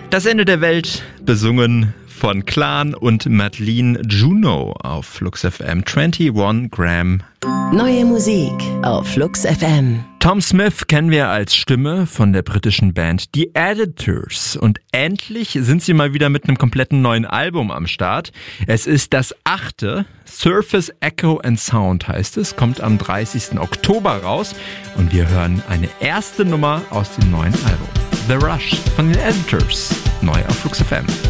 Das Ende der Welt, besungen von Clan und Madeleine Juno auf Flux FM. 21 Gram. Neue Musik auf Flux FM. Tom Smith kennen wir als Stimme von der britischen Band The Editors. Und endlich sind sie mal wieder mit einem kompletten neuen Album am Start. Es ist das 8. Surface Echo and Sound heißt es. Kommt am 30. Oktober raus. Und wir hören eine erste Nummer aus dem neuen Album. The Rush von den Editors. Neu auf Flux FM.